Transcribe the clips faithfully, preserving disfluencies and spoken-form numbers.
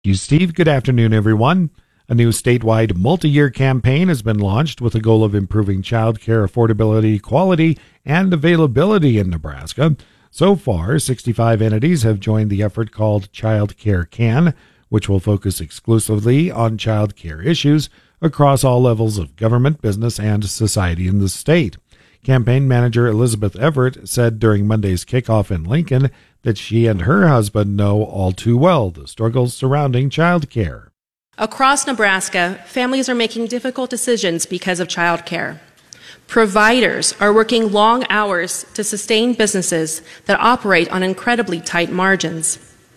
You, Steve. Good afternoon, everyone. A new statewide multi-year campaign has been launched with the goal of improving child care affordability, quality, and availability in Nebraska. So far, sixty-five entities have joined the effort called Child Care Can, which will focus exclusively on child care issues across all levels of government, business, and society in the state. Campaign manager Elizabeth Everett said during Monday's kickoff in Lincoln that she and her husband know all too well the struggles surrounding child care. Across Nebraska, families are making difficult decisions because of child care. Providers are working long hours to sustain businesses that operate on incredibly tight margins.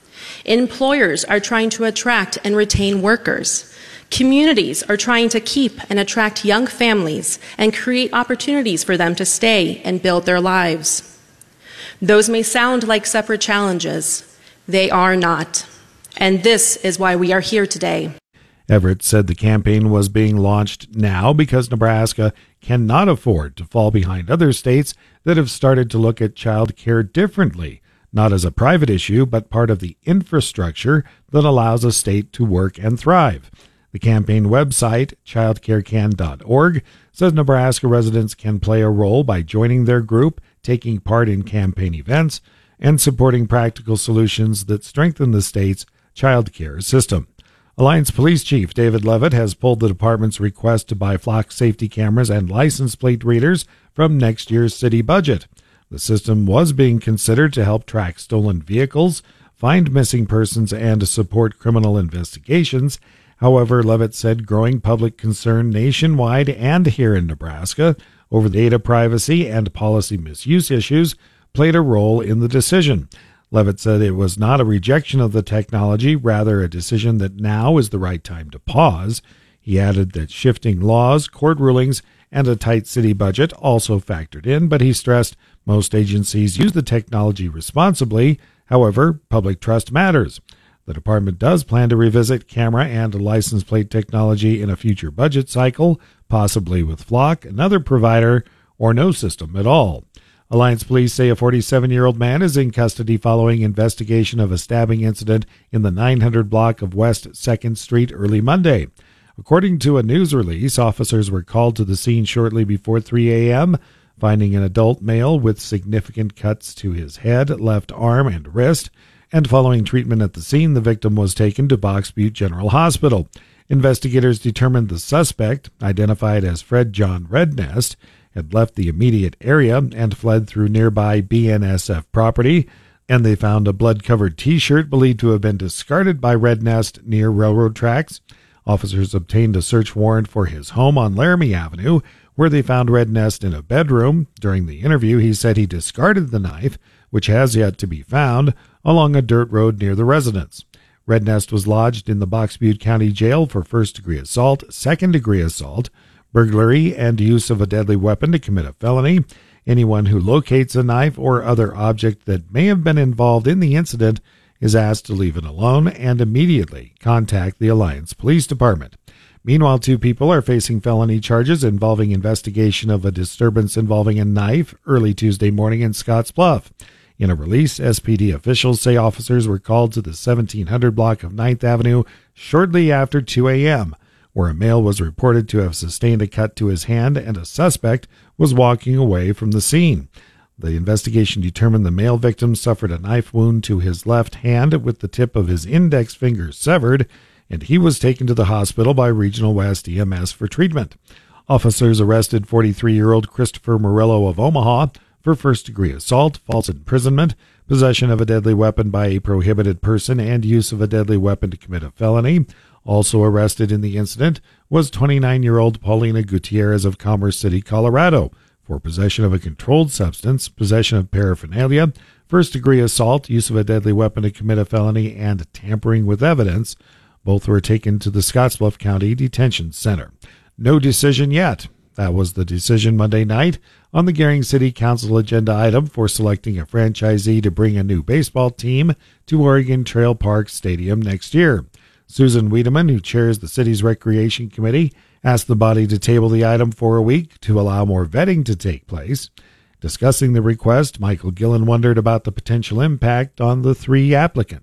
Employers are trying to attract and retain workers. Communities are trying to keep and attract young families and create opportunities for them to stay and build their lives. Those may sound like separate challenges. They are not. And this is why we are here today. Everett said the campaign was being launched now because Nebraska cannot afford to fall behind other states that have started to look at child care differently, not as a private issue, but part of the infrastructure that allows a state to work and thrive. The campaign website, child care can dot org, says Nebraska residents can play a role by joining their group, taking part in campaign events, and supporting practical solutions that strengthen the state's child care system. Alliance Police Chief David Levitt has pulled the department's request to buy flock safety cameras and license plate readers from next year's city budget. The system was being considered to help track stolen vehicles, find missing persons, and support criminal investigations. However, Levitt said growing public concern nationwide and here in Nebraska over data privacy and policy misuse issues played a role in the decision. Levitt said it was not a rejection of the technology, rather a decision that now is the right time to pause. He added that shifting laws, court rulings, and a tight city budget also factored in, but he stressed most agencies use the technology responsibly. However, public trust matters. The department does plan to revisit camera and license plate technology in a future budget cycle, possibly with Flock, another provider, or no system at all. Alliance police say a forty-seven-year-old man is in custody following investigation of a stabbing incident in the nine hundred block of West second Street early Monday. According to a news release, officers were called to the scene shortly before three a.m., finding an adult male with significant cuts to his head, left arm, and wrist. And following treatment at the scene, the victim was taken to Box Butte General Hospital. Investigators determined the suspect, identified as Fred John Rednest, had left the immediate area and fled through nearby B N S F property, and they found a blood-covered T-shirt believed to have been discarded by Rednest near railroad tracks. Officers obtained a search warrant for his home on Laramie Avenue, where they found Rednest in a bedroom. During the interview, he said he discarded the knife, which has yet to be found, along a dirt road near the residence. Rednest was lodged in the Box Butte County Jail for first-degree assault, second-degree assault, burglary, and use of a deadly weapon to commit a felony. Anyone who locates a knife or other object that may have been involved in the incident is asked to leave it alone and immediately contact the Alliance Police Department. Meanwhile, two people are facing felony charges involving investigation of a disturbance involving a knife early Tuesday morning in Scottsbluff. In a release, S P D officials say officers were called to the seventeen hundred block of ninth Avenue shortly after two a.m., where a male was reported to have sustained a cut to his hand and a suspect was walking away from the scene. The investigation determined the male victim suffered a knife wound to his left hand with the tip of his index finger severed, and he was taken to the hospital by Regional West E M S for treatment. Officers arrested forty-three-year-old Christopher Morello of Omaha for first-degree assault, false imprisonment, possession of a deadly weapon by a prohibited person, and use of a deadly weapon to commit a felony. Also arrested in the incident was twenty-nine-year-old Paulina Gutierrez of Commerce City, Colorado, for possession of a controlled substance, possession of paraphernalia, first-degree assault, use of a deadly weapon to commit a felony, and tampering with evidence. Both were taken to the Scottsbluff County Detention Center. No decision yet. That was the decision Monday night on the Gering City Council agenda item for selecting a franchisee to bring a new baseball team to Oregon Trail Park Stadium next year. Susan Wiedemann, who chairs the city's recreation committee, asked the body to table the item for a week to allow more vetting to take place. Discussing the request, Michael Gillen wondered about the potential impact on the three applicants.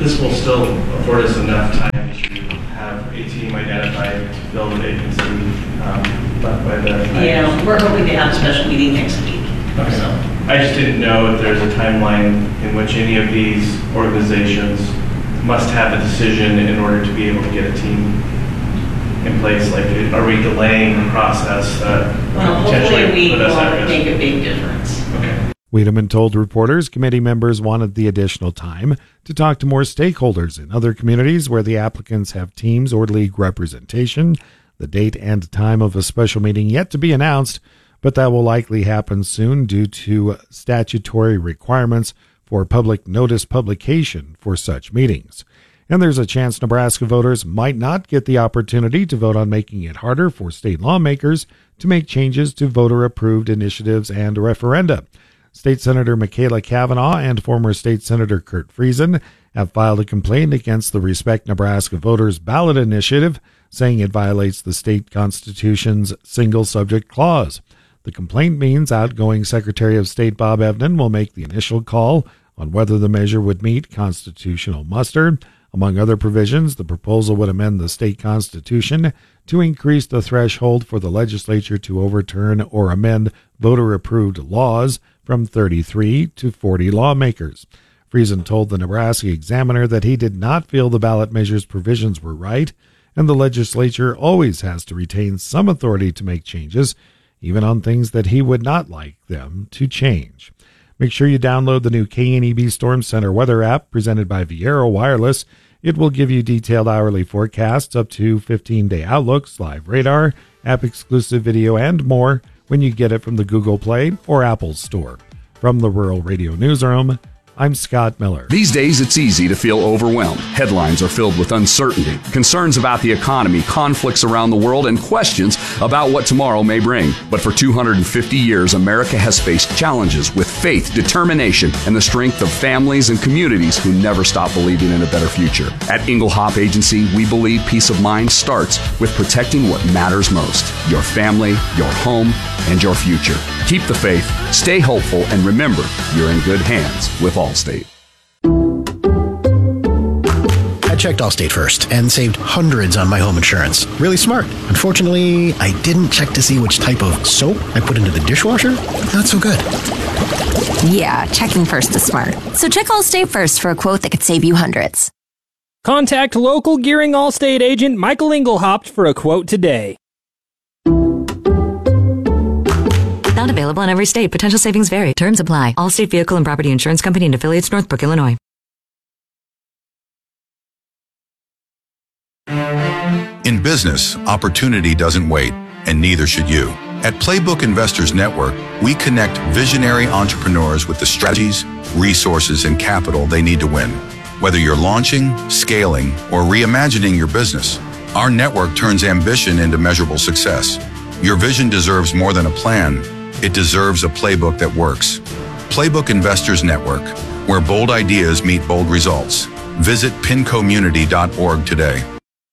This will still afford us enough time to have a team identified to fill the vacancy um, left by the... Yeah, we're hoping to have a special meeting next week. Okay. So. I just didn't know if there's a timeline in which any of these organizations must have a decision in order to be able to get a team in place. Like, are we delaying the process that well, potentially hopefully we put us at will risk? make a big difference. Okay. Wiedemann told reporters committee members wanted the additional time to talk to more stakeholders in other communities where the applicants have teams or league representation. The date and time of a special meeting yet to be announced, but that will likely happen soon due to statutory requirements for public notice publication for such meetings. And there's a chance Nebraska voters might not get the opportunity to vote on making it harder for state lawmakers to make changes to voter-approved initiatives and referenda. State Senator Michaela Cavanaugh and former State Senator Kurt Friesen have filed a complaint against the Respect Nebraska Voters ballot initiative, saying it violates the state constitution's single subject clause. The complaint means outgoing Secretary of State Bob Evnen will make the initial call on whether the measure would meet constitutional muster. Among other provisions, the proposal would amend the state constitution to increase the threshold for the legislature to overturn or amend voter-approved laws from thirty-three to forty lawmakers. Friesen told the Nebraska Examiner that he did not feel the ballot measure's provisions were right, and the legislature always has to retain some authority to make changes, even on things that he would not like them to change. Make sure you download the new K N E B Storm Center weather app presented by Viera Wireless. It will give you detailed hourly forecasts, up to fifteen-day outlooks, live radar, app-exclusive video, and more when you get it from the Google Play or Apple Store. From the Rural Radio Newsroom, I'm Scott Miller. These days, it's easy to feel overwhelmed. Headlines are filled with uncertainty, concerns about the economy, conflicts around the world, and questions about what tomorrow may bring. But for two hundred fifty years, America has faced challenges with faith, determination, and the strength of families and communities who never stop believing in a better future. At Engelhop Agency, we believe peace of mind starts with protecting what matters most: your family, your home, and your future. Keep the faith, stay hopeful, and remember, you're in good hands with Allstate. I checked Allstate first and saved hundreds on my home insurance. Really smart. Unfortunately, I didn't check to see which type of soap I put into the dishwasher. Not so good. Yeah, checking first is smart. So check Allstate first for a quote that could save you hundreds. Contact local Gearing Allstate agent Michael Engelhaupt for a quote today. Not available in every state. Potential savings vary. Terms apply. Allstate Vehicle and Property Insurance Company and affiliates, Northbrook, Illinois. In business, opportunity doesn't wait, and neither should you. At Playbook Investors Network, we connect visionary entrepreneurs with the strategies, resources, and capital they need to win. Whether you're launching, scaling, or reimagining your business, our network turns ambition into measurable success. Your vision deserves more than a plan. It deserves a playbook that works. Playbook Investors Network, where bold ideas meet bold results. Visit pincommunity dot org today.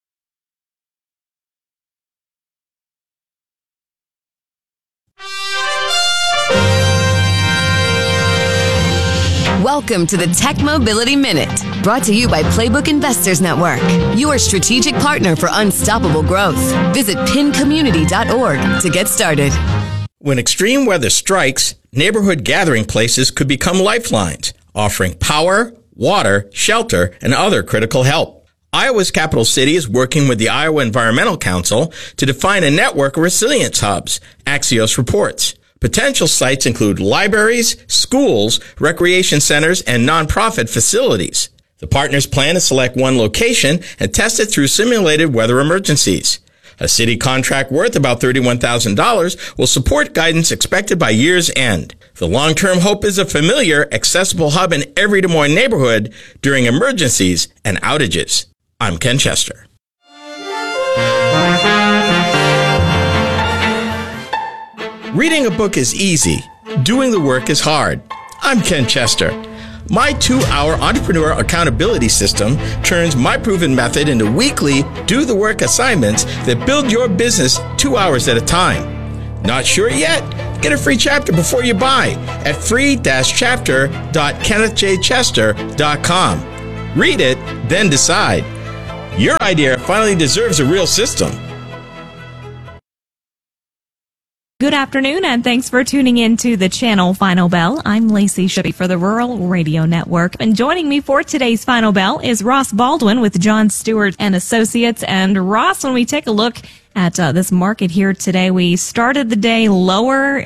Welcome to the Tech Mobility Minute, brought to you by Playbook Investors Network, your strategic partner for unstoppable growth. Visit pin community dot org to get started. When extreme weather strikes, neighborhood gathering places could become lifelines, offering power, water, shelter, and other critical help. Iowa's capital city is working with the Iowa Environmental Council to define a network of resilience hubs, Axios reports. Potential sites include libraries, schools, recreation centers, and nonprofit facilities. The partners plan to select one location and test it through simulated weather emergencies. A city contract worth about thirty-one thousand dollars will support guidance expected by year's end. The long-term hope is a familiar, accessible hub in every Des Moines neighborhood during emergencies and outages. I'm Ken Chester. Reading a book is easy. Doing the work is hard. I'm Ken Chester. My two-hour entrepreneur accountability system turns my proven method into weekly do-the-work assignments that build your business two hours at a time. Not sure yet? Get a free chapter before you buy at free dash chapter dot kenneth j chester dot com. Read it, then decide. Your idea finally deserves a real system. Good afternoon, and thanks for tuning in to the channel Final Bell. I'm Lacey Shippey for the Rural Radio Network. And joining me for today's Final Bell is Ross Baldwin with John Stewart and Associates. And Ross, when we take a look at uh, this market here today, we started the day lower.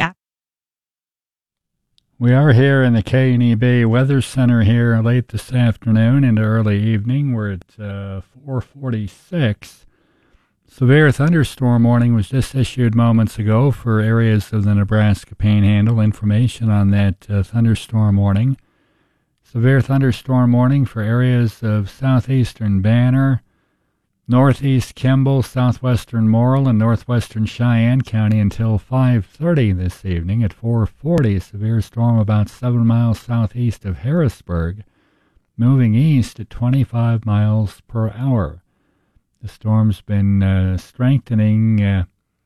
We are here in the K and E B Weather Center here late this afternoon into early evening. We're at uh, four forty-six. Severe thunderstorm warning was just issued moments ago for areas of the Nebraska Panhandle. Information on that uh, thunderstorm warning. Severe thunderstorm warning for areas of southeastern Banner, northeast Kimball, southwestern Morrill, and northwestern Cheyenne County until five thirty this evening. At four forty, a severe storm about seven miles southeast of Harrisburg, moving east at twenty-five miles per hour. The storm's been uh, strengthening uh,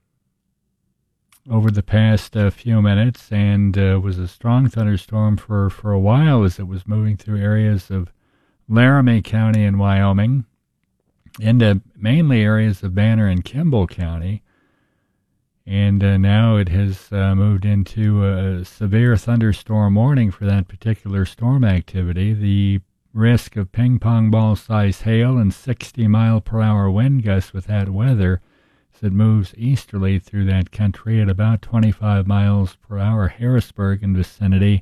over the past uh, few minutes and uh, was a strong thunderstorm for, for a while as it was moving through areas of Laramie County in Wyoming, into mainly areas of Banner and Kimball County. And uh, now it has uh, moved into a severe thunderstorm warning for that particular storm activity. The risk of ping-pong ball-sized hail and sixty mile per hour wind gusts with that weather as it moves easterly through that country at about twenty-five miles per hour. Harrisburg and vicinity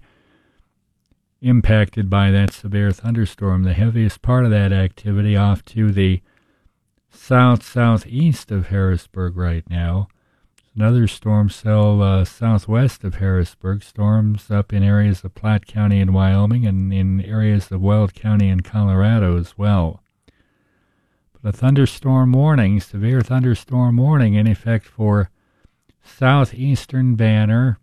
impacted by that severe thunderstorm. The heaviest part of that activity off to the south-southeast of Harrisburg right now. Another storm cell uh, southwest of Harrisburg. Storms up in areas of Platte County in Wyoming and in areas of Weld County in Colorado as well. But a thunderstorm warning, severe thunderstorm warning in effect for southeastern Banner,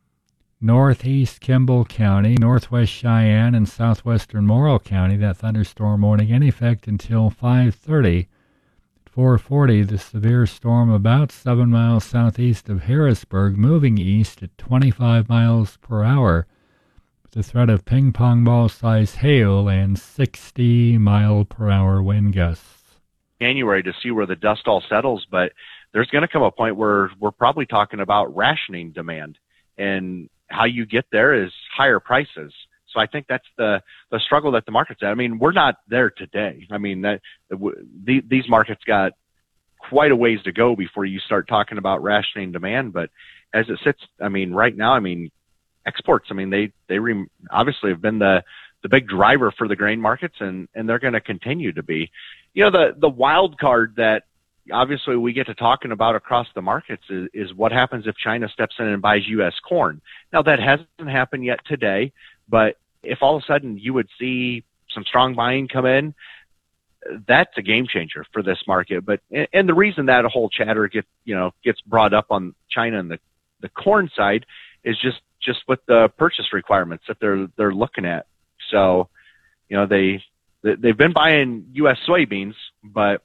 northeast Kimball County, northwest Cheyenne, and southwestern Morrill County. That thunderstorm warning in effect until five thirty. four forty, the severe storm about seven miles southeast of Harrisburg, moving east at twenty-five miles per hour, with the threat of ping-pong ball-sized hail and sixty mile per hour wind gusts. January to see where the dust all settles, but there's going to come a point where we're probably talking about rationing demand, and how you get there is higher prices. So I think that's the, the struggle that the market's at. I mean, we're not there today. I mean, that the, these markets got quite a ways to go before you start talking about rationing demand. But as it sits, I mean, right now, I mean, exports, I mean, they, they re, obviously have been the, the big driver for the grain markets, and, and they're going to continue to be. You know, the, the wild card that obviously we get to talking about across the markets is, is what happens if China steps in and buys U S corn. Now, that hasn't happened yet today. But if all of a sudden you would see some strong buying come in, that's a game changer for this market. But and the reason that a whole chatter gets you know gets brought up on China and the the corn side is just just with the purchase requirements that they're they're looking at. So, you know they they've been buying U S soybeans, but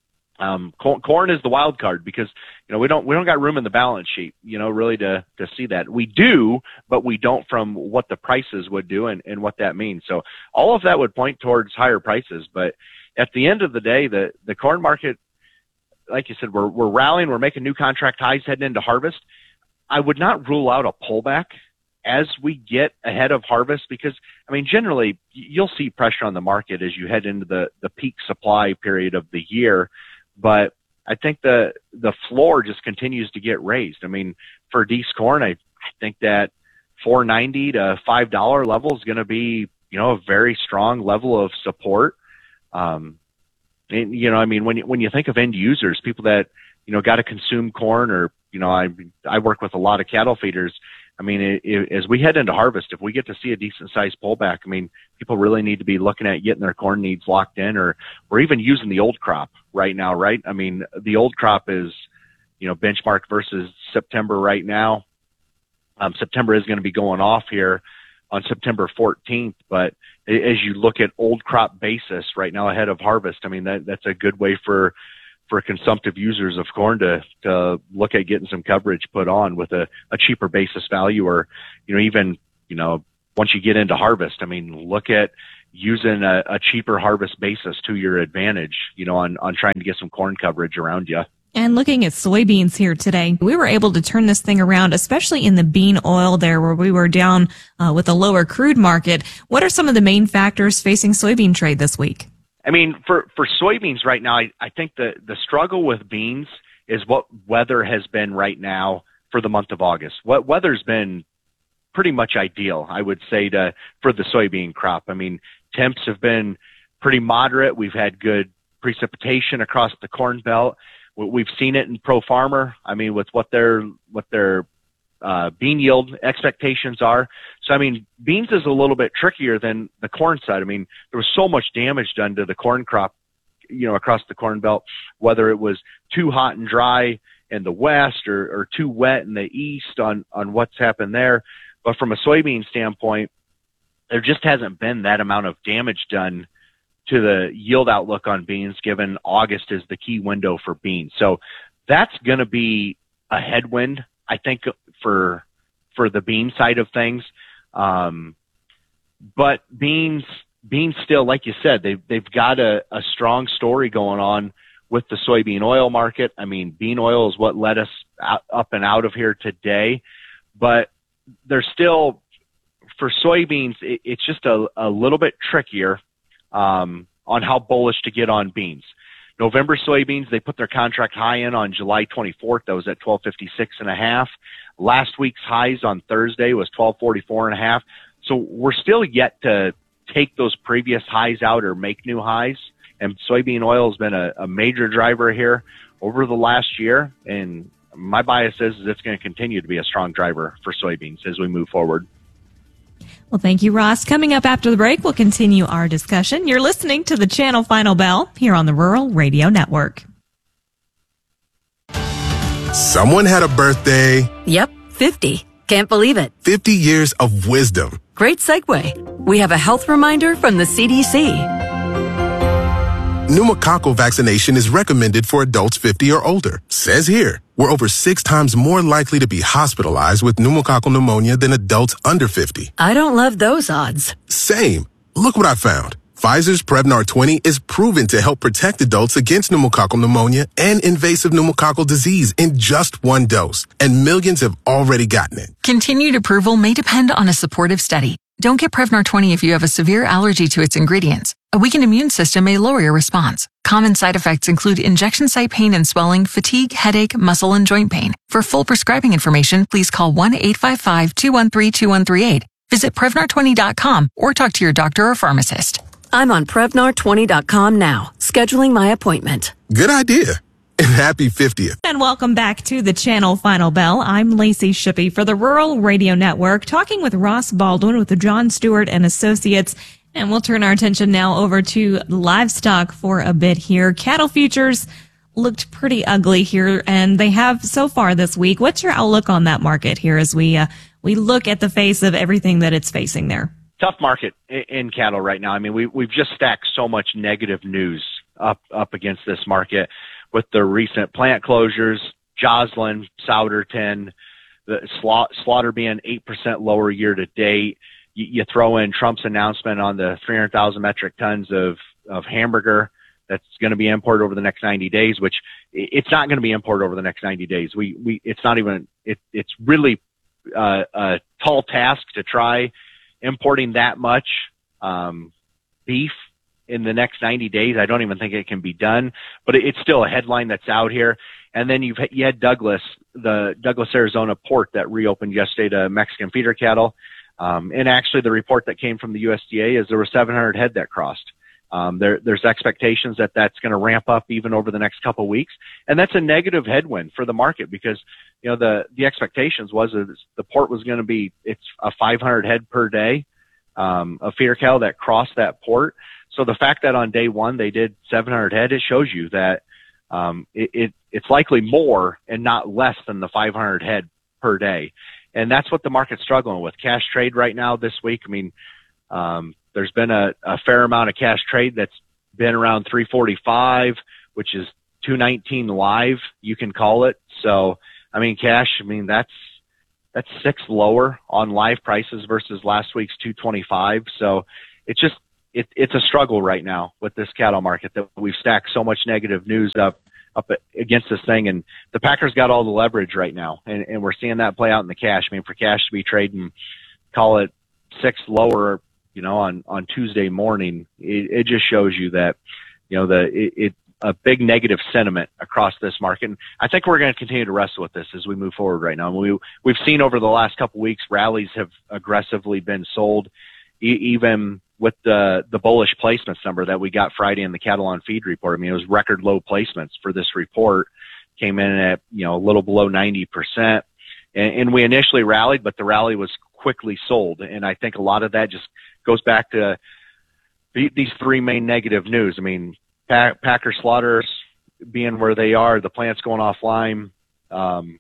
Um, corn is the wild card because, you know, we don't, we don't got room in the balance sheet, you know, really to, to see that. We do, but we don't from what the prices would do and, and what that means. So all of that would point towards higher prices. But at the end of the day, the, the corn market, like you said, we're, we're rallying, we're making new contract highs heading into harvest. I would not rule out a pullback as we get ahead of harvest because, I mean, generally you'll see pressure on the market as you head into the, the peak supply period of the year. But I think the the floor just continues to get raised. I mean, for Dees corn, I, I think that four ninety to five dollar level is going to be, you know, a very strong level of support. Um, and, you know, I mean, when you, when you think of end users, people that, you know, got to consume corn or, you know, I I work with a lot of cattle feeders. I mean, it, it, as we head into harvest, if we get to see a decent sized pullback, I mean, people really need to be looking at getting their corn needs locked in or, or even using the old crop right now, right? I mean, the old crop is, you know, benchmark versus September right now. Um, September is going to be going off here on September fourteenth, but as you look at old crop basis right now ahead of harvest, I mean, that, that's a good way for, for consumptive users of corn to, to look at getting some coverage put on with a, a cheaper basis value or, you know, even, you know, once you get into harvest, I mean, look at, using a, a cheaper harvest basis to your advantage, you know, on, on trying to get some corn coverage around you. And looking at soybeans here today, we were able to turn this thing around, especially in the bean oil there where we were down uh, with a lower crude market. What are some of the main factors facing soybean trade this week? I mean, for, for soybeans right now, I, I think the, the struggle with beans is what weather has been right now for the month of August. What weather's been pretty much ideal, I would say, to for the soybean crop. I mean, temps have been pretty moderate. We've had good precipitation across the Corn Belt. We've seen it in Pro Farmer. I mean, with what their what their uh, bean yield expectations are. So, I mean, beans is a little bit trickier than the corn side. I mean, there was so much damage done to the corn crop, you know, across the Corn Belt, whether it was too hot and dry in the west or, or too wet in the east on, on what's happened there. But from a soybean standpoint, there just hasn't been that amount of damage done to the yield outlook on beans, given August is the key window for beans. So that's going to be a headwind, I think, for for the bean side of things. Um, but beans, beans still, like you said, they've, they've got a, a strong story going on with the soybean oil market. I mean, bean oil is what led us out, up and out of here today. But there's still, for soybeans, it, it's just a, a little bit trickier Um, on how bullish to get on beans. November soybeans, they put their contract high in on July twenty-fourth. That was at twelve fifty-six and a half. Last week's highs on Thursday was twelve forty-four and a half. So we're still yet to take those previous highs out or make new highs. And soybean oil has been a, a major driver here over the last year. And my bias is, is it's going to continue to be a strong driver for soybeans as we move forward. Well, thank you, Ross. Coming up after the break, we'll continue our discussion. You're listening to the Channel Final Bell here on the Rural Radio Network. Someone had a birthday. Yep, fifty. Can't believe it. fifty years of wisdom. Great segue. We have a health reminder from the C D C. Pneumococcal vaccination is recommended for adults fifty or older. Says here, we're over six times more likely to be hospitalized with pneumococcal pneumonia than adults under fifty. I don't love those odds. Same. Look what I found. Pfizer's Prevnar twenty is proven to help protect adults against pneumococcal pneumonia and invasive pneumococcal disease in just one dose. And millions have already gotten it. Continued approval may depend on a supportive study. Don't get Prevnar twenty if you have a severe allergy to its ingredients. A weakened immune system may lower your response. Common side effects include injection site pain and swelling, fatigue, headache, muscle, and joint pain. For full prescribing information, please call one eight five five, two one three, two one three eight. Visit Prevnar twenty dot com or talk to your doctor or pharmacist. I'm on Prevnar twenty dot com now, scheduling my appointment. Good idea. And happy fiftieth. And welcome back to the Channel Final Bell. I'm Lacey Shippey for the Rural Radio Network, talking with Ross Baldwin with the John Stewart and Associates. And we'll turn our attention now over to livestock for a bit here. Cattle futures looked pretty ugly here, and they have so far this week. What's your outlook on that market here as we uh, we look at the face of everything that it's facing there? Tough market in cattle right now. I mean, we, we've just stacked so much negative news up up against this market with the recent plant closures, Joslin, Souderton, the slaughter being eight percent lower year to date. You, you throw in Trump's announcement on the three hundred thousand metric tons of, of hamburger that's going to be imported over the next ninety days, which it's not going to be imported over the next ninety days. We, we, it's not even, it, it's really uh, a tall task to try importing that much um, beef in the next ninety days. I don't even think it can be done, but it's still a headline that's out here. And then you've you had Douglas, the Douglas, Arizona port that reopened yesterday to Mexican feeder cattle. Um, and actually the report that came from the U S D A is there were seven hundred head that crossed. Um, there, there's expectations that that's going to ramp up even over the next couple of weeks. And that's a negative headwind for the market because, you know, the, the expectations was that the port was going to be, it's a five hundred head per day, um, of feeder cattle that crossed that port. So the fact that on day one they did seven hundred head, it shows you that, um, it, it, it's likely more and not less than the five hundred head per day. And that's what the market's struggling with. Cash trade right now this week. I mean, um, there's been a, a fair amount of cash trade that's been around three forty-five, which is two nineteen live, you can call it. So, I mean, cash, I mean, that's, that's six lower on live prices versus last week's two twenty-five. So it's just, it, it's a struggle right now with this cattle market that we've stacked so much negative news up up against this thing, and the Packers got all the leverage right now, and, and we're seeing that play out in the cash. I mean, for cash to be trading, call it six lower, you know, on, on Tuesday morning, it, it just shows you that, you know, the, it, it, a big negative sentiment across this market. And I think we're going to continue to wrestle with this as we move forward right now. And we, we've seen over the last couple of weeks, rallies have aggressively been sold, e- even with the, the bullish placements number that we got Friday in the Cattle on Feed report. I mean, it was record low placements for this report, came in at, you know, a little below ninety percent. And, and we initially rallied, but the rally was quickly sold. And I think a lot of that just goes back to the, these three main negative news. I mean, Pack, Packer slaughters being where they are, the plants going offline, um,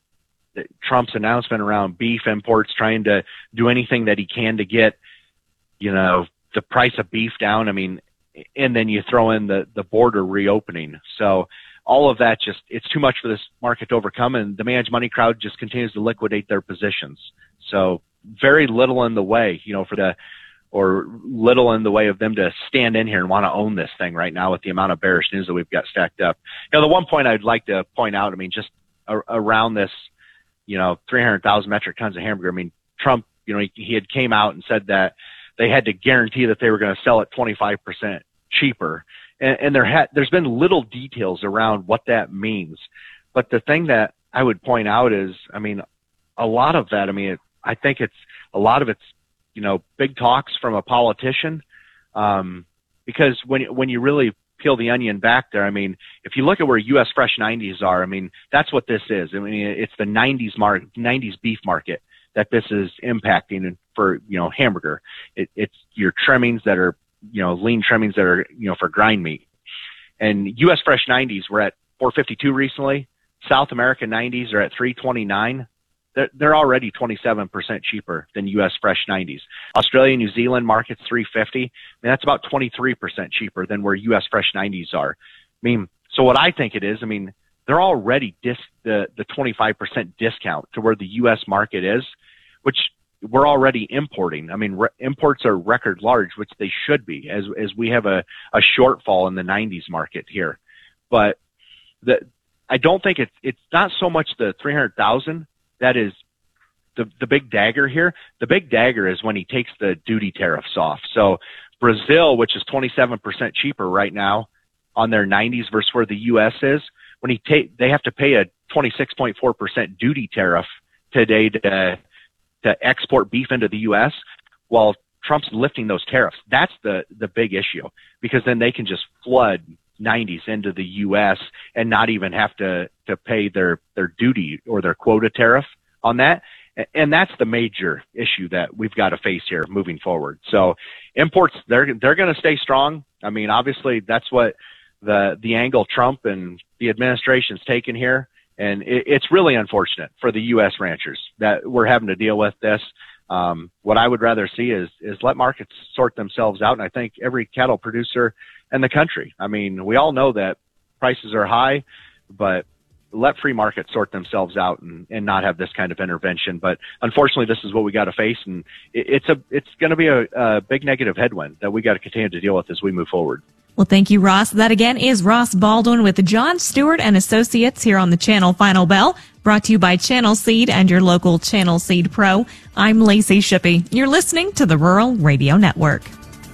Trump's announcement around beef imports, trying to do anything that he can to get, you know, the price of beef down. I mean, and then you throw in the, the border reopening. So all of that just, it's too much for this market to overcome, and the managed money crowd just continues to liquidate their positions. So very little in the way, you know, for the, or little in the way of them to stand in here and want to own this thing right now with the amount of bearish news that we've got stacked up. You know, the one point I'd like to point out, I mean, just a, around this, you know, three hundred thousand metric tons of hamburger. I mean, Trump, you know, he, he had came out and said that they had to guarantee that they were going to sell it twenty-five percent cheaper. And, and there had, there's been little details around what that means. But the thing that I would point out is, I mean, a lot of that, I mean, it, I think it's, a lot of it's, you know, big talks from a politician. Um, because when, when you really peel the onion back there, I mean, if you look at where U S Fresh nineties are, I mean, that's what this is. I mean, it's the nineties market, nineties beef market that this is impacting for, you know, hamburger. It, it's your trimmings that are, you know, lean trimmings that are, you know, for grind meat. And U S Fresh nineties were at four fifty-two recently. South American nineties are at three twenty-nine. They're, they're already twenty-seven percent cheaper than U S Fresh nineties. Australia, New Zealand market's three fifty. I mean, that's about twenty-three percent cheaper than where U S Fresh nineties are. I mean, so what I think it is, I mean, they're already dis, the, the twenty-five percent discount to where the U S market is, which we're already importing. I mean, re- imports are record large, which they should be, as, as we have a, a shortfall in the nineties market here. But the, I don't think it's, it's not so much the three hundred thousand that is the, the big dagger here. The big dagger is when he takes the duty tariffs off. So Brazil, which is twenty-seven percent cheaper right now on their nineties versus where the U S is, when he take, they have to pay a twenty-six point four percent duty tariff today to, to export beef into the U S while Trump's lifting those tariffs. That's the, the big issue, because then they can just flood nineties into the U S and not even have to, to pay their, their duty or their quota tariff on that. And that's the major issue that we've got to face here moving forward. So imports, they're, they're going to stay strong. I mean, obviously that's what the, the angle Trump and the administration's taken here. And it, it's really unfortunate for the U S ranchers that we're having to deal with this. Um, what I would rather see is, is let markets sort themselves out. And I think every cattle producer in the country, I mean, we all know that prices are high, but let free markets sort themselves out and, and not have this kind of intervention. But unfortunately, this is what we got to face. And it, it's a, it's going to be a, a big negative headwind that we got to continue to deal with as we move forward. Well, thank you, Ross. That again is Ross Baldwin with John Stewart and Associates here on the Channel Final Bell, brought to you by Channel Seed and your local Channel Seed Pro. I'm Lacey Shippey. You're listening to the Rural Radio Network.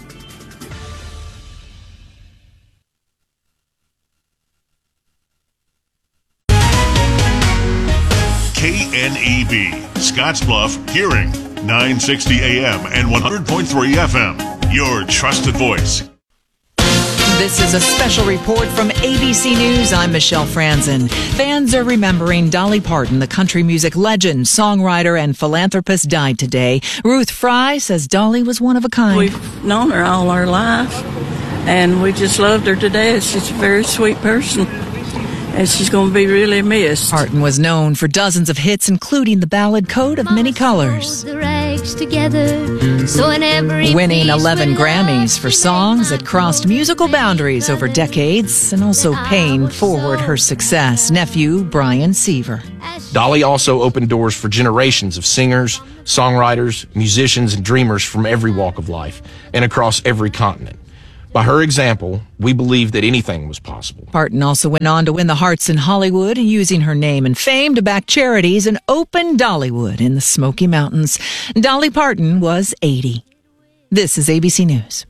K N E B, Scottsbluff, Hearing, nine sixty A M and one hundred point three F M. Your trusted voice. This is a special report from A B C News. I'm Michelle Franzen. Fans are remembering Dolly Parton, the country music legend, songwriter, and philanthropist, died today. Ruth Fry says Dolly was one of a kind. We've known her all our life, and we just loved her to death. She's a very sweet person, and she's going to be really missed. Parton was known for dozens of hits, including the ballad Coat of Many Colors. Together, so in every winning eleven Grammys for songs that crossed musical boundaries over decades and also paying forward her success. Nephew Brian Seaver. Dolly also opened doors for generations of singers, songwriters, musicians, and dreamers from every walk of life and across every continent. By her example, we believed that anything was possible. Parton also went on to win the Hearts in Hollywood, using her name and fame to back charities and open Dollywood in the Smoky Mountains. Dolly Parton was eighty. This is A B C News.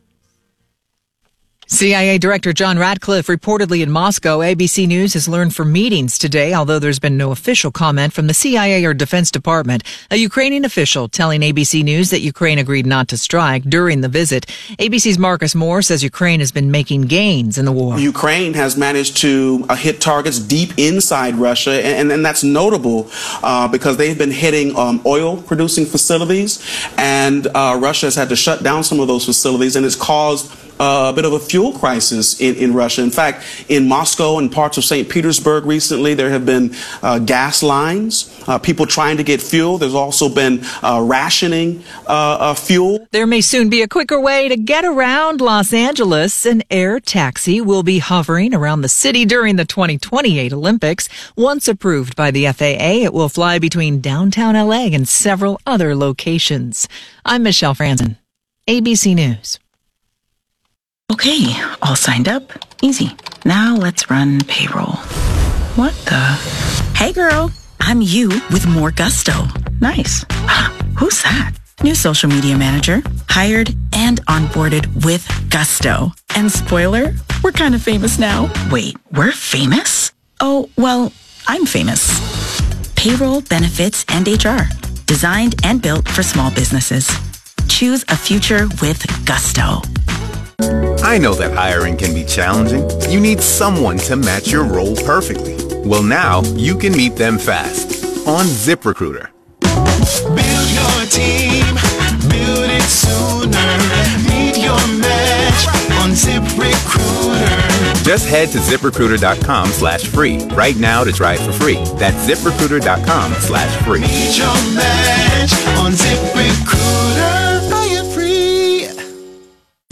C I A Director John Ratcliffe reportedly in Moscow. A B C News has learned from meetings today, although there's been no official comment from the C I A or Defense Department. A Ukrainian official telling A B C News that Ukraine agreed not to strike during the visit. A B C's Marcus Moore says Ukraine has been making gains in the war. Ukraine has managed to uh, hit targets deep inside Russia, and, and that's notable uh, because they've been hitting um, oil-producing facilities, and uh, Russia has had to shut down some of those facilities, and it's caused Uh, a bit of a fuel crisis in, in Russia. In fact, in Moscow and parts of Saint Petersburg recently, there have been uh, gas lines, uh, people trying to get fuel. There's also been uh, rationing uh, uh, fuel. There may soon be a quicker way to get around Los Angeles. An air taxi will be hovering around the city during the twenty twenty-eight Olympics. Once approved by the F A A, it will fly between downtown L A and several other locations. I'm Michelle Franzen, A B C News. Okay, all signed up. Easy. Now let's run payroll. What the? Hey girl, I'm you with more gusto. Nice. Who's that? New social media manager. Hired and onboarded with gusto. And spoiler, we're kind of famous now. Wait, we're famous? Oh, well, I'm famous. Payroll, benefits, and H R. Designed and built for small businesses. Choose a future with gusto. I know that hiring can be challenging. You need someone to match your role perfectly. Well, now you can meet them fast on ZipRecruiter. Build your team, build it sooner. Meet your match on ZipRecruiter. Just head to ZipRecruiter.com slash free right now to try it for free. That's ZipRecruiter.com slash free. Meet your match on ZipRecruiter.